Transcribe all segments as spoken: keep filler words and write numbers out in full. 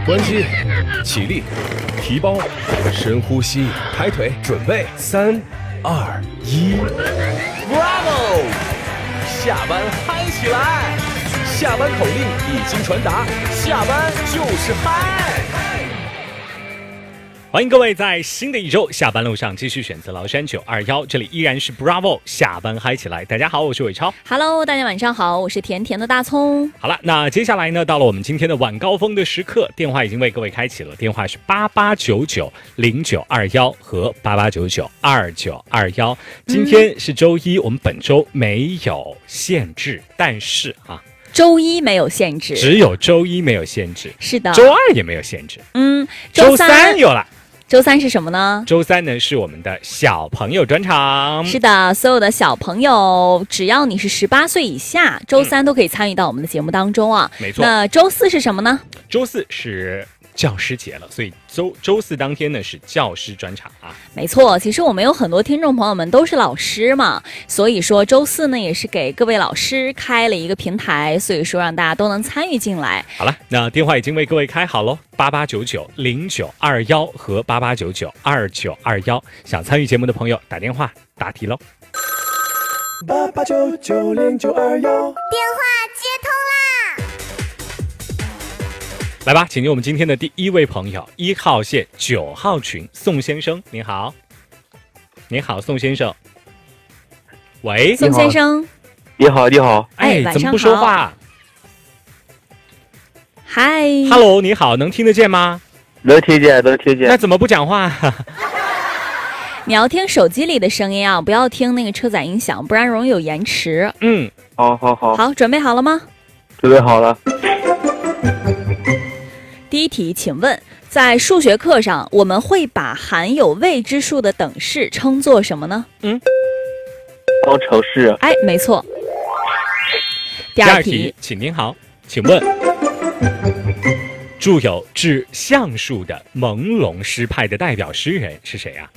关机，起立，提包，深呼吸，抬腿，准备，三、二、一 ，Bravo！ 下班嗨起来！下班口令已经传达，下班就是嗨。 欢迎各位在新的一周下班路上继续选择崂山九二一，这里依然是 Bravo 下班嗨起来。大家好，我是伟超。 Hello， 大家晚上好，我是甜甜的大葱。 好了，那接下来呢，到了我们今天的晚高峰的时刻，电话已经为各位开启了，电话是八八九九零九二一和八八九九二九二一。今天是周一，我们本周没有限制，但是啊。 周一没有限制， 只有周一没有限制。 是的， 周二也没有限制。 嗯， 周三有了。 周三是什么呢？ 周三呢是我们的小朋友专场。 是的，所有的小朋友，只要你是十八岁以下，周三都可以参与到我们的节目当中啊。 没错。 那周四是什么呢？ 周四是教师节了，所以周周四当天呢是教师专场啊。 没错，其实我们有很多听众朋友们都是老师嘛，所以说周四呢也是给各位老师开了一个平台，所以说让大家都能参与进来。 好了，那电话已经为各位开好喽，八八九九零九二一和八八九九二九二一，想参与节目的朋友打电话答题喽。 八八九九零九二一，电话接通啦！ 来吧，请进我们今天的第一位朋友，一号线九号群宋先生，您好。您好，宋先生。喂， 宋先生。 你好，你好。 哎，怎么不说话？ 嗨 ，Hello， 你好，能听得见吗？ 能听见，能听见。 那怎么不讲话？ 你要听手机里的声音啊，不要听那个车载音响，不然容易有延迟。 嗯， 好好好。 好，准备好了吗？ 准备好了。 第一题，请问在数学课上，我们会把含有未知数的等式称作什么呢？ 嗯， 方程式。 哎，没错。第二二题， 题请听好，请问著有《致橡树》的朦胧诗派的代表诗人是谁啊？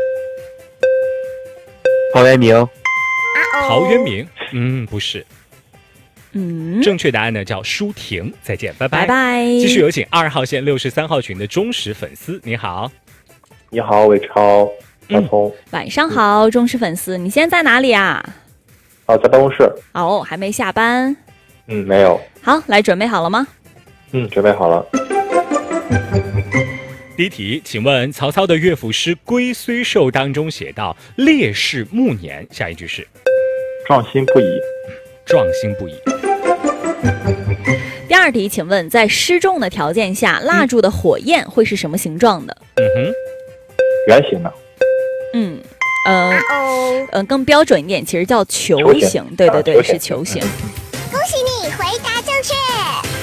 陶渊明。 陶渊明？嗯，不是。 嗯， 正确答案呢叫舒婷。再见，拜拜。 拜拜。 继续有请二号线六十三号群的忠实粉丝，你好。 你好，伟超，大葱、 嗯。晚上好，忠实粉丝，你现在在哪里啊？ 哦，在办公室。 哦，还没下班。 嗯，没有。 好，来，准备好了吗？ 嗯，准备好了。 第一题，请问曹操的乐府诗《龟虽寿》当中写到烈士暮年，下一句是壮心不已。 壮心不已。 第二题，请问在失重的条件下，蜡烛的火焰会是什么形状的？ 嗯哼， 圆形的。 嗯，呃，嗯、呃，更标准一点，其实叫球形。 球形对对对， 啊、球形是球形。 恭喜你回答正确。